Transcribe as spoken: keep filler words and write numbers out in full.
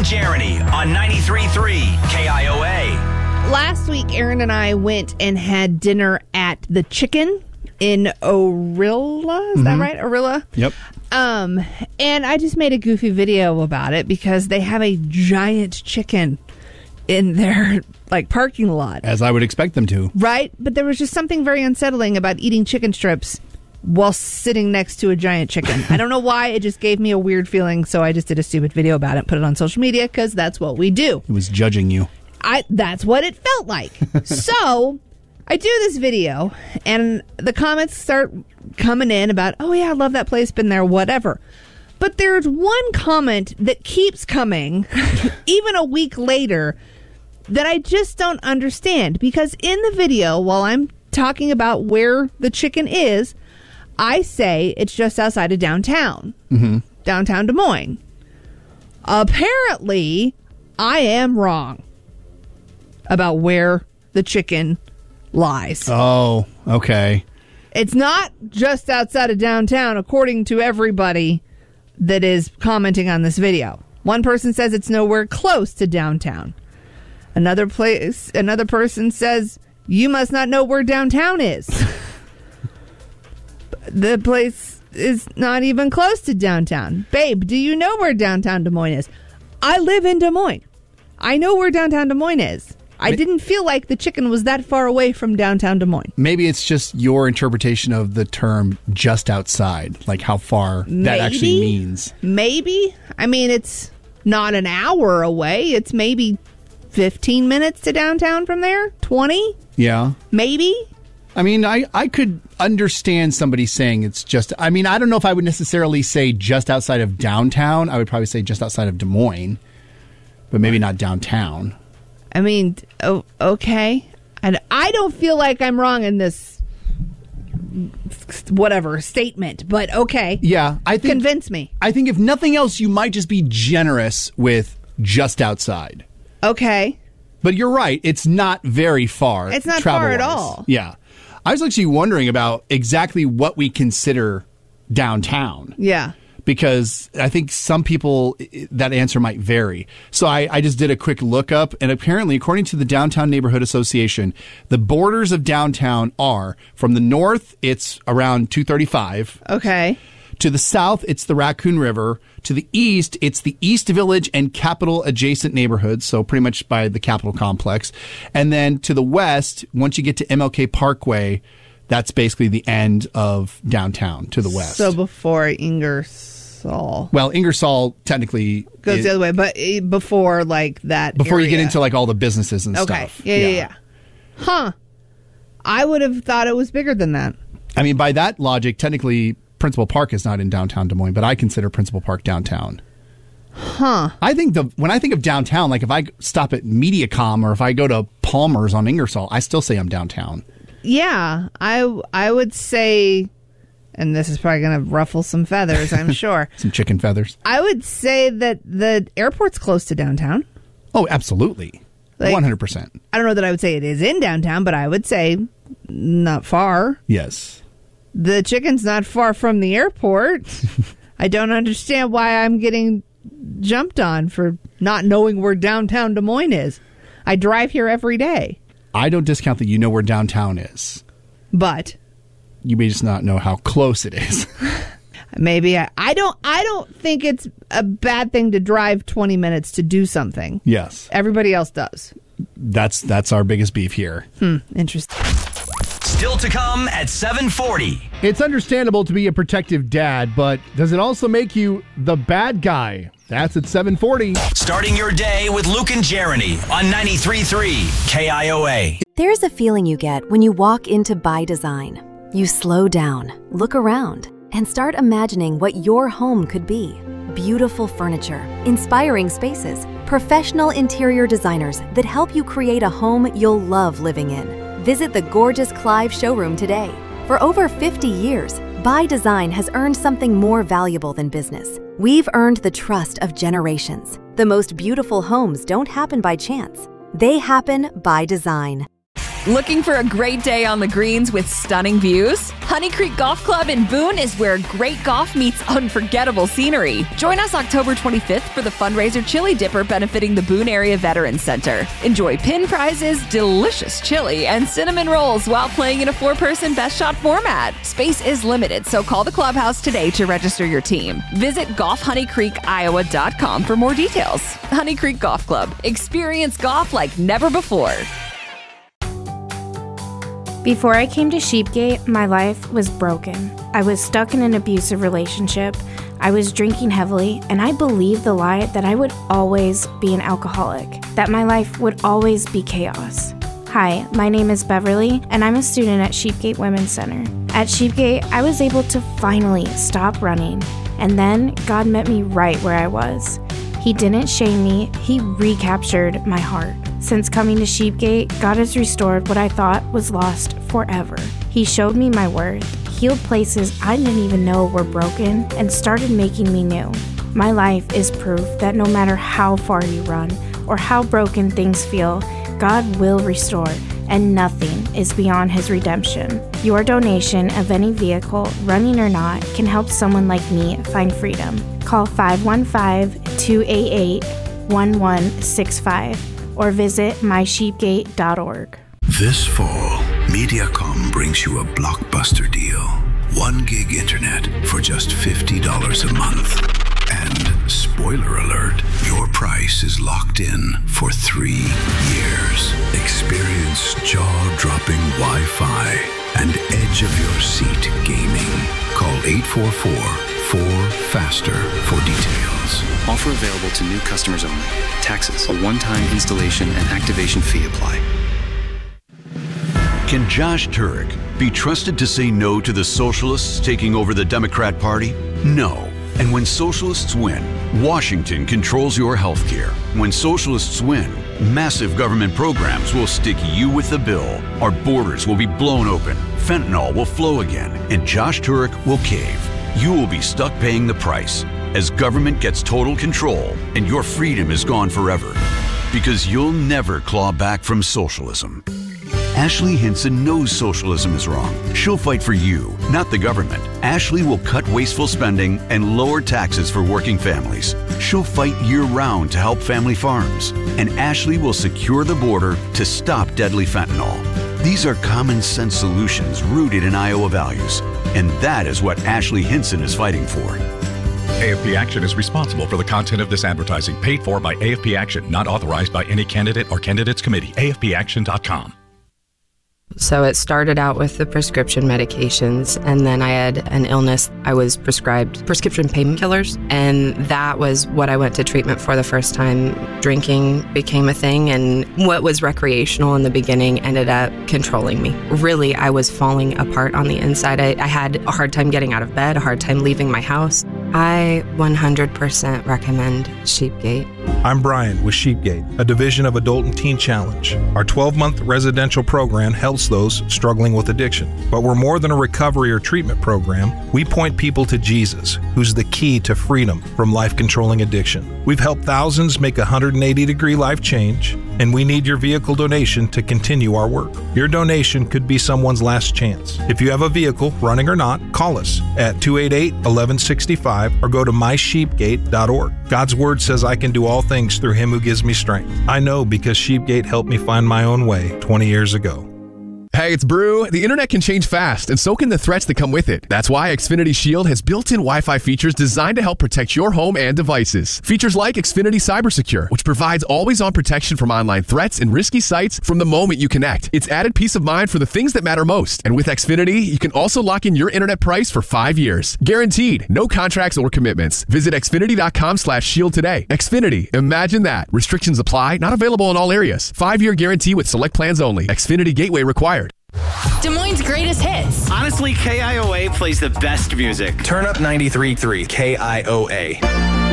Jeremy on ninety-three point three K I O A. Last week, Aaron and I went and had dinner at the Chicken in Orilla. Is mm-hmm. that right? Orilla? Yep. Um, and I just made a goofy video about it because they have a giant chicken in their like parking lot. As I would expect them to. Right? But there was just something very unsettling about eating chicken strips while sitting next to a giant chicken. I don't know why. It just gave me a weird feeling, so I just did a stupid video about it and put it on social media because that's what we do. It was judging you. I That's what it felt like. So I do this video, and the comments start coming in about, oh, yeah, I love that place, been there, whatever. But there's one comment that keeps coming, even a week later, that I just don't understand. Because in the video, while I'm talking about where the chicken is, I say it's just outside of downtown, mm-hmm. downtown Des Moines. Apparently, I am wrong about where the chicken lies. Oh, okay. It's not just outside of downtown, according to everybody that is commenting on this video. One person says it's nowhere close to downtown. Another place, another person says, you must not know where downtown is. The place is not even close to downtown. Babe, do you know where downtown Des Moines is? I live in Des Moines. I know where downtown Des Moines is. I didn't feel like the chicken was that far away from downtown Des Moines. Maybe it's just your interpretation of the term just outside, like how far Maybe, that actually means. Maybe. I mean, it's not an hour away. It's maybe fifteen minutes to downtown from there. twenty? Yeah. Maybe. I mean, I, I could understand somebody saying it's just, I mean, I don't know if I would necessarily say just outside of downtown. I would probably say just outside of Des Moines, but maybe not downtown. I mean, oh, okay. And I don't feel like I'm wrong in this, whatever, statement, but okay. Yeah, I think... Convince me. I think if nothing else, you might just be generous with just outside. Okay. But you're right. It's not very far. It's not far at all. Yeah. I was actually wondering about exactly what we consider downtown. Yeah. Because I think some people, that answer might vary. So I, I just did a quick lookup, and apparently, according to the Downtown Neighborhood Association, the borders of downtown are, from the north, it's around two thirty-five. Okay. To the south, it's the Raccoon River. To the east, it's the East Village and Capitol adjacent neighborhoods, so pretty much by the Capitol complex. And then to the west, once you get to M L K Parkway, that's basically the end of downtown to the west. So before Ingersoll. Well, Ingersoll technically goes is, the other way, but before like that Before area. you get into like all the businesses and okay. stuff. Yeah, yeah, yeah, yeah. Huh. I would have thought it was bigger than that. I mean, by that logic, technically Principal Park is not in downtown Des Moines, but I consider Principal Park downtown. Huh. I think the when I think of downtown, like if I stop at MediaCom or if I go to Palmer's on Ingersoll, I still say I'm downtown. Yeah, I, I would say, and this is probably going to ruffle some feathers, I'm sure. Some chicken feathers. I would say that the airport's close to downtown. Oh, absolutely. Like, one hundred percent. I don't know that I would say it is in downtown, but I would say not far. Yes. The chicken's not far from the airport. I don't understand why I'm getting jumped on for not knowing where downtown Des Moines is. I drive here every day. I don't discount that you know where downtown is. But you may just not know how close it is. Maybe I, I don't I don't think it's a bad thing to drive twenty minutes to do something. Yes. Everybody else does. That's that's our biggest beef here. Hmm, interesting. Still to come at seven forty. It's understandable to be a protective dad, but does it also make you the bad guy? That's at seven forty. Starting your day with Luke and Jeremy on ninety-three point three K I O A. There's a feeling you get when you walk into By Design. You slow down, look around, and start imagining what your home could be. Beautiful furniture, inspiring spaces, professional interior designers that help you create a home you'll love living in. Visit the gorgeous Clive showroom today. For over fifty years, By Design has earned something more valuable than business. We've earned the trust of generations. The most beautiful homes don't happen by chance. They happen by design. Looking for a great day on the greens with stunning views? Honey Creek Golf Club in Boone is where great golf meets unforgettable scenery. Join us October twenty-fifth for the fundraiser Chili Dipper benefiting the Boone Area Veterans Center. Enjoy pin prizes, delicious chili, and cinnamon rolls while playing in a four-person best shot format. Space is limited, so call the clubhouse today to register your team. Visit golf honey creek iowa dot com for more details. Honey Creek Golf Club. Experience golf like never before. Before I came to Sheepgate, my life was broken. I was stuck in an abusive relationship. I was drinking heavily, and I believed the lie that I would always be an alcoholic, that my life would always be chaos. Hi, my name is Beverly, and I'm a student at Sheepgate Women's Center. At Sheepgate, I was able to finally stop running, and then God met me right where I was. He didn't shame me, He recaptured my heart. Since coming to Sheepgate, God has restored what I thought was lost forever. He showed me my worth, healed places I didn't even know were broken, and started making me new. My life is proof that no matter how far you run or how broken things feel, God will restore, and nothing is beyond His redemption. Your donation of any vehicle, running or not, can help someone like me find freedom. Call five one five, two eight eight, one one six five or visit my sheepgate dot org. This fall, Mediacom brings you a blockbuster deal. One gig internet for just fifty dollars a month. And spoiler alert, your price is locked in for three years. Experience jaw-dropping Wi-Fi and edge-of-your-seat gaming. Call eight four four, four faster for details. Offer available to new customers only. Taxes, a one-time installation and activation fee apply. Can Josh Turek be trusted to say no to the socialists taking over the Democrat Party? No. And when socialists win, Washington controls your health care. When socialists win, massive government programs will stick you with the bill. Our borders will be blown open, fentanyl will flow again, and Josh Turek will cave. You will be stuck paying the price as government gets total control and your freedom is gone forever. Because you'll never claw back from socialism. Ashley Hinson knows socialism is wrong. She'll fight for you, not the government. Ashley will cut wasteful spending and lower taxes for working families. She'll fight year-round to help family farms. And Ashley will secure the border to stop deadly fentanyl. These are common-sense solutions rooted in Iowa values. And that is what Ashley Hinson is fighting for. A F P Action is responsible for the content of this advertising, paid for by A F P Action, not authorized by any candidate or candidates committee. A F P action dot com. So it started out with the prescription medications, and then I had an illness. I was prescribed prescription painkillers, and that was what I went to treatment for the first time. Drinking became a thing, and what was recreational in the beginning ended up controlling me. Really, I was falling apart on the inside. I, I had a hard time getting out of bed, a hard time leaving my house. I one hundred percent recommend Sheepgate. I'm Brian with Sheepgate, a division of Adult and Teen Challenge. Our twelve-month residential program helps those struggling with addiction. But we're more than a recovery or treatment program. We point people to Jesus, who's the key to freedom from life-controlling addiction. We've helped thousands make a one hundred eighty degree life change, and we need your vehicle donation to continue our work. Your donation could be someone's last chance. If you have a vehicle, running or not, call us at two eight eight, one one six five or go to my sheepgate dot org. God's word says I can do all things through Him who gives me strength. I know because Sheepgate helped me find my own way twenty years ago. Hey, it's Brew. The internet can change fast, and so can the threats that come with it. That's why Xfinity Shield has built-in Wi-Fi features designed to help protect your home and devices. Features like Xfinity CyberSecure, which provides always-on protection from online threats and risky sites from the moment you connect. It's added peace of mind for the things that matter most. And with Xfinity, you can also lock in your internet price for five years. Guaranteed. No contracts or commitments. Visit Xfinity dot com slash shield today. Xfinity. Imagine that. Restrictions apply. Not available in all areas. Five-year guarantee with select plans only. Xfinity Gateway required. Des Moines' greatest hits. Honestly, K I O A plays the best music. Turn up ninety-three point three K I O A.